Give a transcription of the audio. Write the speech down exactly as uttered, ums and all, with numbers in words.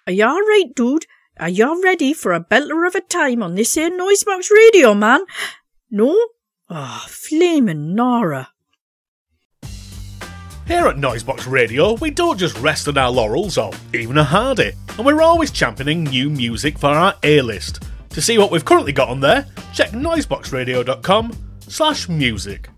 Are you all right, dude? Are you ready for a belter of a time on this here Noisebox Radio, man? No? Ah, oh, flaming Nora. Here at Noisebox Radio, we don't just rest on our laurels or even a hardy, and we're always championing new music for our A-list. To see what we've currently got on there, check noiseboxradio dot com slash music.